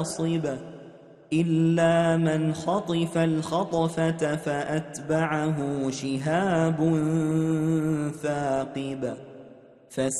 حاصب إلا من خطف الخطفة فأتبعه شهاب ثاقب